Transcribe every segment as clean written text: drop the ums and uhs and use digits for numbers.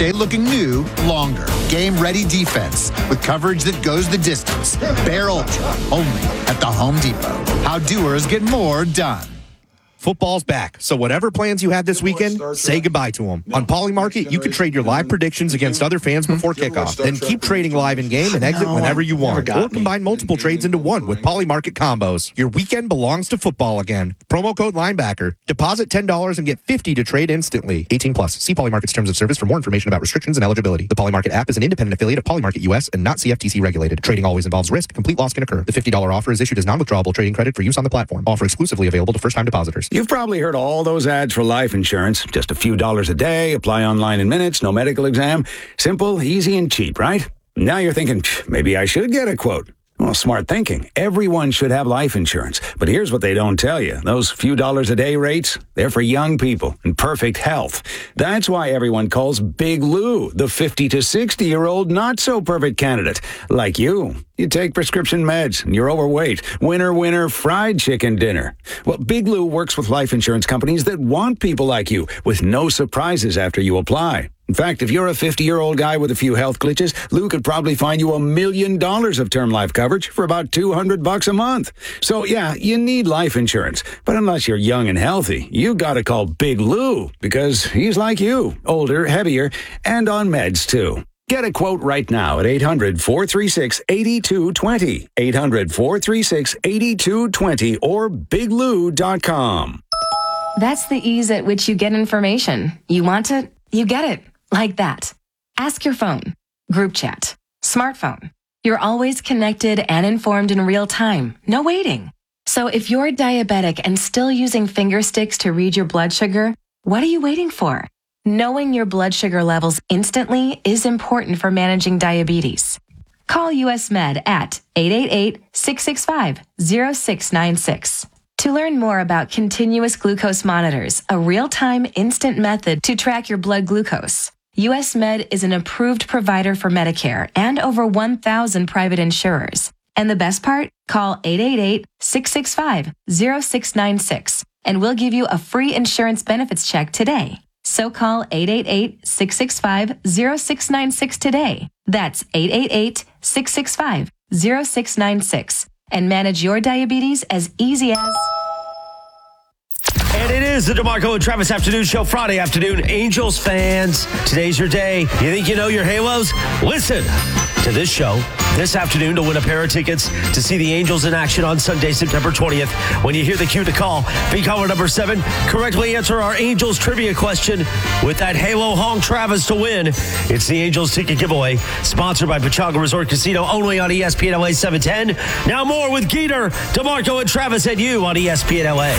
stay looking new longer. Game-ready defense with coverage that goes the distance. Bear Ultra, only at the Home Depot. How doers get more done. Football's back, so whatever plans you had this weekend, say goodbye to them. On Polymarket, you can trade your live predictions against other fans before kickoff. Then keep trading live in-game and exit whenever you want. Or combine multiple trades into one with Polymarket combos. Your weekend belongs to football again. Promo code linebacker. Deposit $10 and get $50 to trade instantly. 18 plus. See Polymarket's terms of service for more information about restrictions and eligibility. The Polymarket app is an independent affiliate of Polymarket US and not CFTC regulated. Trading always involves risk. Complete loss can occur. The $50 offer is issued as non-withdrawable trading credit for use on the platform. Offer exclusively available to first-time depositors. You've probably heard all those ads for life insurance. Just a few dollars a day, apply online in minutes, no medical exam. Simple, easy, and cheap, right? Now you're thinking, maybe I should get a quote. Well, smart thinking. Everyone should have life insurance. But here's what they don't tell you. Those few dollars a day rates, they're for young people in perfect health. That's why everyone calls Big Lou the 50 to 60-year-old not-so-perfect candidate. Like you. You take prescription meds and you're overweight. Winner, fried chicken dinner. Well, Big Lou works with life insurance companies that want people like you with no surprises after you apply. In fact, if you're a 50-year-old guy with a few health glitches, Lou could probably find you $1 million of term life coverage for about $200 a month. So, yeah, you need life insurance. But unless you're young and healthy, you gotta call Big Lou because he's like you, older, heavier, and on meds, too. Get a quote right now at 800-436-8220. 800-436-8220 or biglou.com. That's the ease at which you get information. You want it, you get it. Like that. Ask your phone, group chat, smartphone. You're always connected and informed in real time. No waiting. So if you're diabetic and still using finger sticks to read your blood sugar, what are you waiting for? Knowing your blood sugar levels instantly is important for managing diabetes. Call US Med at 888-665-0696. To learn more about continuous glucose monitors, a real-time instant method to track your blood glucose. US Med is an approved provider for Medicare and over 1,000 private insurers. And the best part? Call 888-665-0696 and we'll give you a free insurance benefits check today. So call 888-665-0696 today. That's 888-665-0696 and manage your diabetes as easy as... And it is the DeMarco and Travis Afternoon Show, Friday afternoon. Angels fans, today's your day. You think you know your Halos? Listen to this show this afternoon to win a pair of tickets to see the Angels in action on Sunday, September 20th. When you hear the cue to call, be caller number 7. Correctly answer our Angels trivia question with that Halo honk Travis to win. It's the Angels ticket giveaway, sponsored by Pechanga Resort Casino, only on ESPN LA 710. Now more with Geeter, DeMarco, and Travis and you on ESPN LA.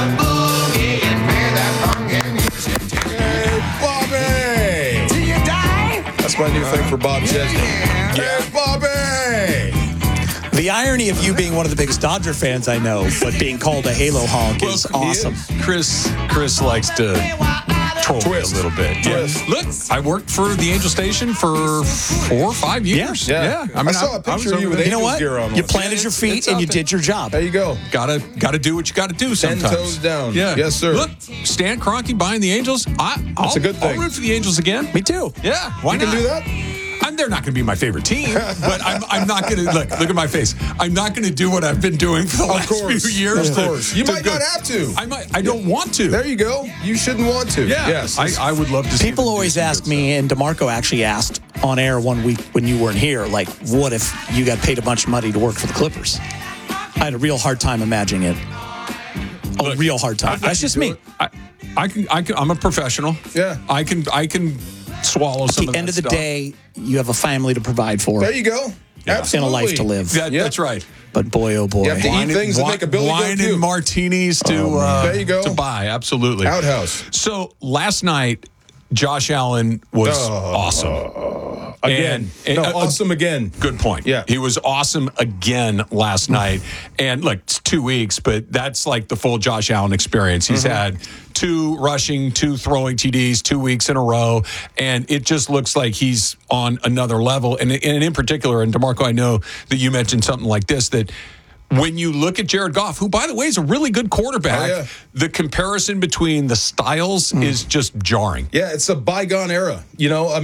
Hey, Bobby! Till you die? That's my new thing for Bob Chesney. Hey, Bobby! The irony of you being one of the biggest Dodger fans I know, but being called a Halo honk is awesome. Chris likes to troll me a little bit. Yeah. Look, I worked for the Angel Station for 4 or 5 years. Yeah. I mean, I saw a picture of you with Angels gear on. You planted your feet and you did your job. There you go. Gotta do what you gotta do sometimes. 10 toes down. Yeah. Yes, sir. Look, Stan Kroenke buying the Angels. That's a good thing. I'll root for the Angels again. Me too. Yeah. Why not? You can do that? They're not going to be my favorite team, but I'm not going to look at my face. I'm not going to do what I've been doing for the last few years. Of course. You might not have to. I don't want to. There you go. You shouldn't want to. Yeah. Yes. I would love to see. People always ask me, and DeMarco actually asked on air one week when you weren't here, like, what if you got paid a bunch of money to work for the Clippers? I had a real hard time imagining it. A real hard time. That's just me. I'm a professional. Yeah. I can swallow some of that. At the end of the day, you have a family to provide for. There you go. Yeah. Absolutely. And a life to live. That's right. But boy, oh boy. You have to eat things that make a Billy wine and martinis there you go. to buy. Absolutely. Outhouse. So last night, Josh Allen was awesome. Again. Awesome again. Good point. Yeah. He was awesome again last night. And look, it's 2 weeks, but that's like the full Josh Allen experience. He's had 2 rushing, 2 throwing TDs 2 weeks in a row. And it just looks like he's on another level. And in particular, and DeMarco, I know that you mentioned something like this, that when you look at Jared Goff, who, by the way, is a really good quarterback, the comparison between the styles is just jarring. Yeah, it's a bygone era. You know,